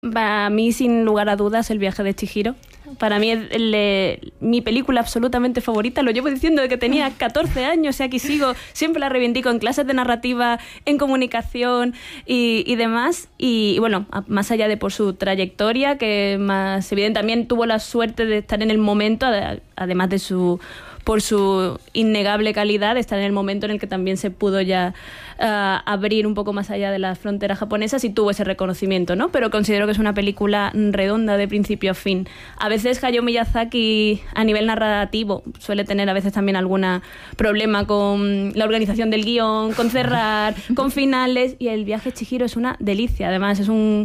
Para mí, sin lugar a dudas, El viaje de Chihiro. Para mí es mi película absolutamente favorita. Lo llevo diciendo desde que tenía 14 años y aquí sigo. Siempre la reivindico en clases de narrativa, en comunicación y demás. Y bueno, más allá de por su trayectoria, que más evidente, también tuvo la suerte de estar en el momento, además de por su innegable calidad, de estar en el momento en el que también se pudo ya abrir un poco más allá de las fronteras japonesas y tuvo ese reconocimiento, ¿no? Pero considero que es una película redonda de principio a fin. A veces Hayao Miyazaki, a nivel narrativo, suele tener a veces también algún problema con la organización del guión, con cerrar, con finales, y El viaje de Chihiro es una delicia. Además, es un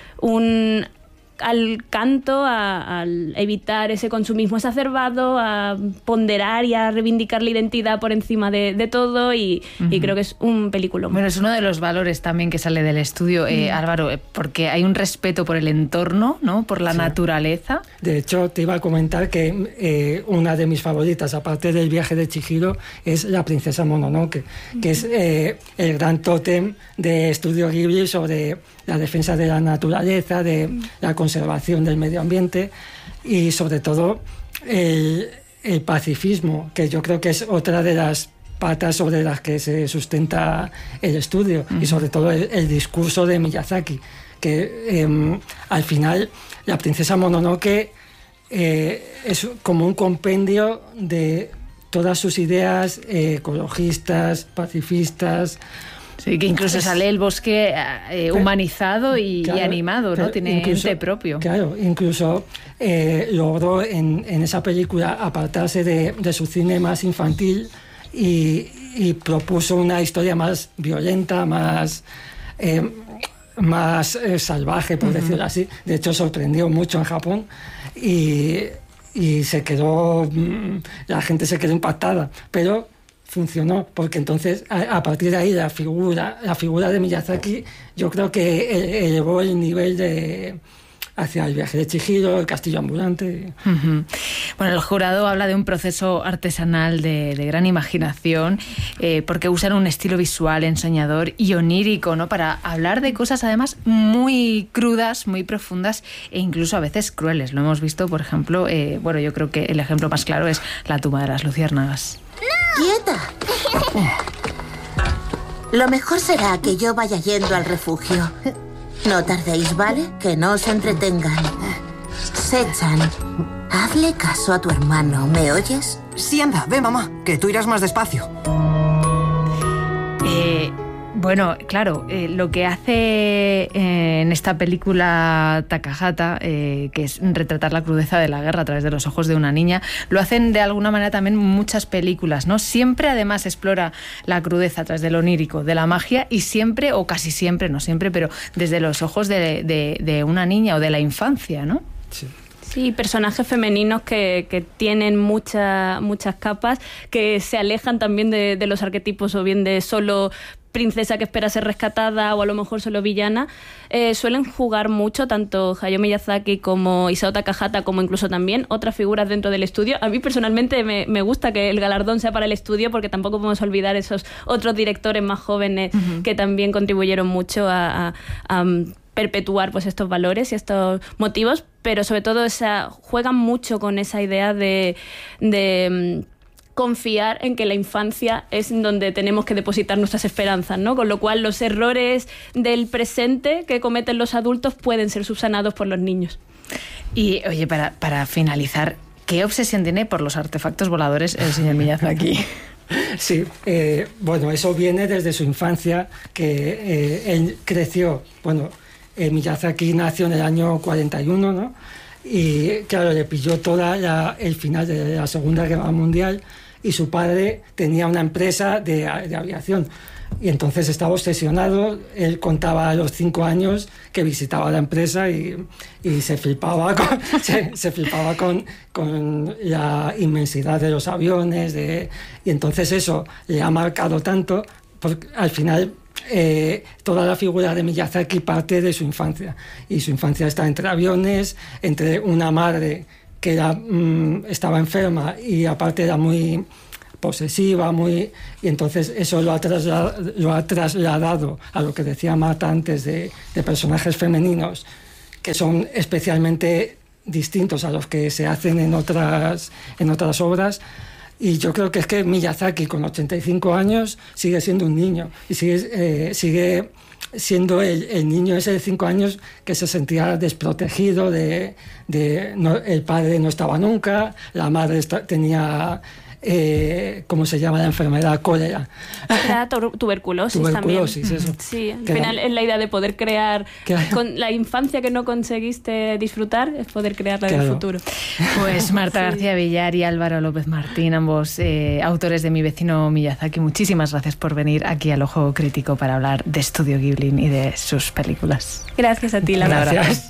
al canto, al evitar ese consumismo exacerbado, a ponderar y a reivindicar la identidad por encima de todo y creo que es un peliculón. Bueno, es uno de los valores también que sale del estudio, Álvaro, porque hay un respeto por el entorno, ¿no? Por la naturaleza. De hecho, te iba a comentar que una de mis favoritas, aparte del viaje de Chihiro, es La princesa Mononoke, que es el gran tótem de Estudio Ghibli sobre la defensa de la naturaleza, de la conservación del medio ambiente y sobre todo el pacifismo, que yo creo que es otra de las patas sobre las que se sustenta el estudio, y sobre todo el discurso de Miyazaki, que al final La princesa Mononoke es como un compendio de todas sus ideas ecologistas, pacifistas. Sí, que incluso sale el bosque humanizado y animado, ¿no? Tiene ente propio. Claro, incluso logró en esa película apartarse de su cine más infantil y propuso una historia más violenta, más salvaje, por decirlo así. De hecho, sorprendió mucho en Japón y se quedó, la gente se quedó impactada, pero funcionó, porque entonces a partir de ahí la figura de Miyazaki yo creo que elevó el nivel hacia El viaje de Chihiro, El castillo ambulante. Bueno, el jurado habla de un proceso artesanal de gran imaginación, porque usan un estilo visual ensoñador y onírico, ¿no? Para hablar de cosas además muy crudas, muy profundas e incluso a veces crueles. Lo hemos visto, por ejemplo, bueno, yo creo que el ejemplo más claro es La tumba de las luciérnagas. ¡Quieta! Lo mejor será que yo vaya yendo al refugio. No tardéis, ¿vale? Que no os entretengan. Sechan, hazle caso a tu hermano, ¿me oyes? Sí, anda, ve, mamá, que tú irás más despacio. Bueno, claro, lo que hace en esta película Takahata, que es retratar la crudeza de la guerra a través de los ojos de una niña, lo hacen de alguna manera también muchas películas, ¿no? Siempre además explora la crudeza a través de lo onírico, de la magia, y siempre, o casi siempre, no siempre, pero desde los ojos de una niña o de la infancia, ¿no? Sí. Sí, personajes femeninos que tienen muchas capas, que se alejan también de los arquetipos, o bien de solo princesa que espera ser rescatada o a lo mejor solo villana. Suelen jugar mucho tanto Hayao Miyazaki como Isao Takahata, como incluso también otras figuras dentro del estudio. A mí personalmente me gusta que el galardón sea para el estudio, porque tampoco podemos olvidar esos otros directores más jóvenes que también contribuyeron mucho a perpetuar pues estos valores y estos motivos, pero sobre todo juegan mucho con esa idea de confiar en que la infancia es donde tenemos que depositar nuestras esperanzas, ¿no? Con lo cual los errores del presente que cometen los adultos pueden ser subsanados por los niños. Y oye, para finalizar, ¿qué obsesión tiene por los artefactos voladores el señor Miyazaki? Sí, bueno, eso viene desde su infancia, que él creció, bueno, Miyazaki nació en el año 41, ¿no? Y claro, le pilló el final de la Segunda Guerra Mundial, y su padre tenía una empresa de aviación. Y entonces estaba obsesionado. Él contaba a los 5 años que visitaba la empresa y se flipaba con la inmensidad de los aviones. Y entonces eso le ha marcado tanto, porque al final toda la figura de Miyazaki parte de su infancia. Y su infancia está entre aviones, entre una madre que estaba enferma y aparte era muy posesiva, y entonces eso lo ha trasladado a lo que decía Marta antes de personajes femeninos que son especialmente distintos a los que se hacen en otras obras. Y yo creo que es que Miyazaki, con 85 años, sigue siendo un niño y sigue siendo el niño ese de 5 años que se sentía desprotegido, el padre no estaba nunca, la madre tenía... ¿cómo se llama la enfermedad? Cólera. Era tuberculosis también. Eso. Sí, al final es la idea de poder crear con la infancia que no conseguiste disfrutar, es poder crearla en el futuro. Pues Marta García Villar y Álvaro López Martín, ambos autores de Mi vecino Miyazaki, muchísimas gracias por venir aquí al Ojo Crítico para hablar de Estudio Ghibli y de sus películas. Gracias a ti, Laura. Gracias.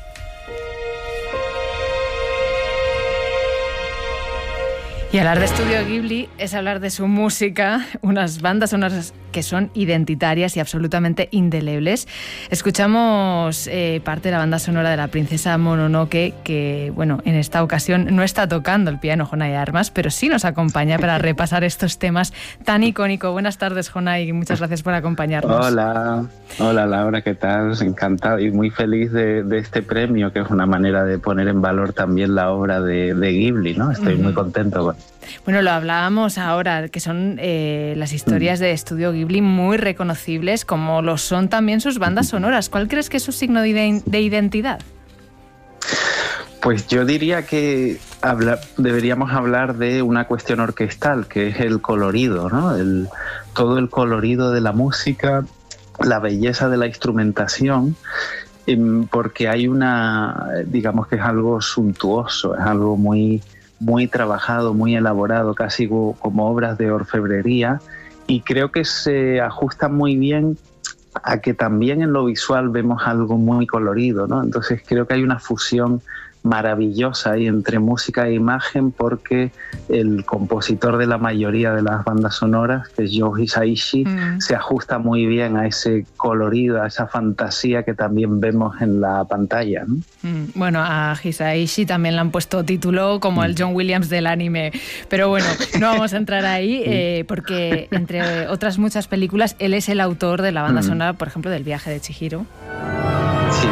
Y hablar de Estudio Ghibli es hablar de su música, unas bandas sonoras que son identitarias y absolutamente indelebles. Escuchamos parte de la banda sonora de La princesa Mononoke, que, bueno, en esta ocasión no está tocando el piano Jonay Armas, pero sí nos acompaña para repasar estos temas tan icónicos. Buenas tardes, Jonay, y muchas gracias por acompañarnos. Hola Laura, ¿qué tal? Encantado y muy feliz de este premio, que es una manera de poner en valor también la obra de Ghibli, ¿no? Estoy muy contento con... Bueno, lo hablábamos ahora, que son las historias de Estudio Ghibli muy reconocibles, como lo son también sus bandas sonoras. ¿Cuál crees que es su signo de identidad? Pues yo diría que deberíamos hablar de una cuestión orquestal, que es el colorido, ¿no? Todo el colorido de la música, la belleza de la instrumentación, porque hay digamos que es algo suntuoso, es algo muy trabajado, muy elaborado, casi como obras de orfebrería, y creo que se ajusta muy bien a que también en lo visual vemos algo muy colorido, ¿no? Entonces creo que hay una fusión maravillosa ahí entre música e imagen, porque el compositor de la mayoría de las bandas sonoras, que es Joe Hisaishi, se ajusta muy bien a ese colorido, a esa fantasía que también vemos en la pantalla, ¿no? Bueno, a Hisaishi también le han puesto título como el John Williams del anime, pero bueno, no vamos a entrar ahí porque entre otras muchas películas él es el autor de la banda sonora, por ejemplo, del Viaje de Chihiro. Sí.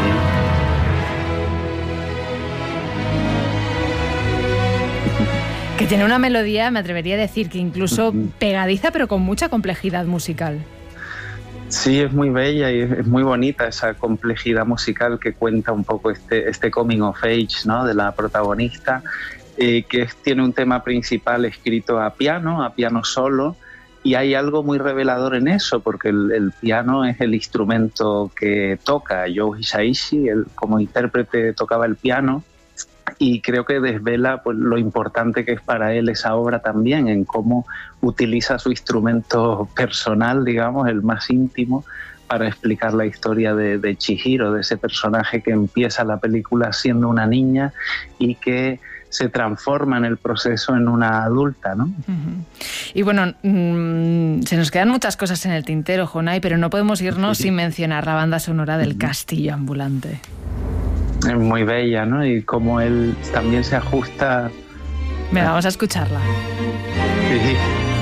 Que tiene una melodía, me atrevería a decir, que incluso pegadiza, pero con mucha complejidad musical. Sí, es muy bella y es muy bonita esa complejidad musical que cuenta un poco este coming of age, ¿no?, de la protagonista, que tiene un tema principal escrito a piano solo, y hay algo muy revelador en eso, porque el piano es el instrumento que toca Joe Hisaishi. Él, como intérprete, tocaba el piano, y creo que desvela pues lo importante que es para él esa obra también, en cómo utiliza su instrumento personal, digamos, el más íntimo, para explicar la historia de Chihiro, de ese personaje que empieza la película siendo una niña y que se transforma en el proceso en una adulta, ¿no? Y bueno, se nos quedan muchas cosas en el tintero, Jonay, pero no podemos irnos sin mencionar la banda sonora del Castillo Ambulante. Es muy bella, ¿no? Y cómo él también se ajusta... Venga, vamos a escucharla. Sí.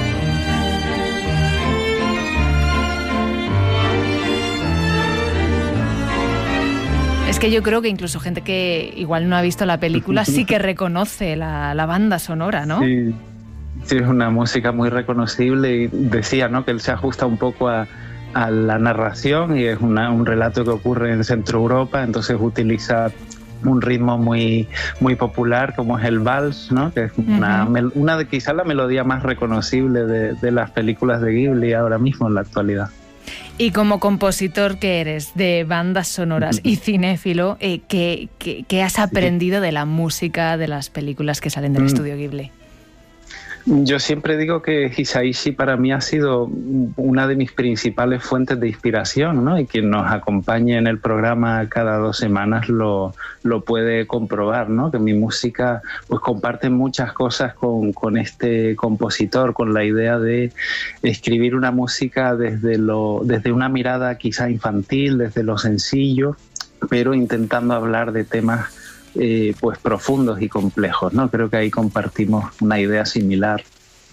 Es que yo creo que incluso gente que igual no ha visto la película sí que reconoce la banda sonora, ¿no? Sí, es una música muy reconocible, y decía, ¿no?, que él se ajusta un poco a la narración, y es un relato que ocurre en Centro Europa, entonces utiliza un ritmo muy popular como es el vals, ¿no?, que es una de quizás la melodía más reconocible de las películas de Ghibli ahora mismo en la actualidad. Y como compositor que eres de bandas sonoras y cinéfilo, ¿qué has aprendido de la música de las películas que salen del estudio Ghibli? Yo siempre digo que Hisaishi para mí ha sido una de mis principales fuentes de inspiración, ¿no? Y quien nos acompañe en el programa cada 2 semanas lo puede comprobar, ¿no? Que mi música pues comparte muchas cosas con este compositor, con la idea de escribir una música desde una mirada quizá infantil, desde lo sencillo, pero intentando hablar de temas pues profundos y complejos, ¿no? Creo que ahí compartimos una idea similar.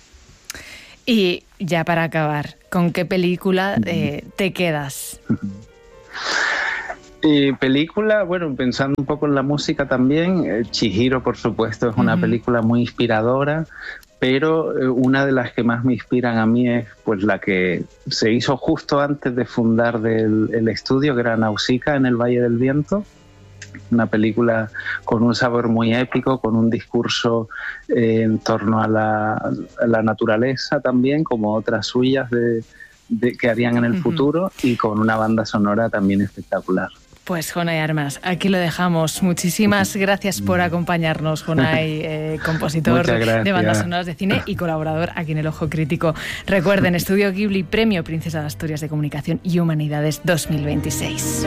Y ya para acabar, ¿con qué película te quedas? Película, bueno, pensando un poco en la música también, Chihiro, por supuesto, es una película muy inspiradora, pero una de las que más me inspiran a mí es pues la que se hizo justo antes de fundar el estudio, que era Nausicaa en el Valle del Viento. Una película con un sabor muy épico, con un discurso en torno a la naturaleza también, como otras suyas que harían en el futuro, y con una banda sonora también espectacular. Pues Jonay Armas, aquí lo dejamos. Muchísimas gracias por acompañarnos, Jonay, compositor de bandas sonoras de cine y colaborador aquí en El Ojo Crítico. Recuerden, Estudio Ghibli, Premio Princesa de Asturias de Comunicación y Humanidades 2026.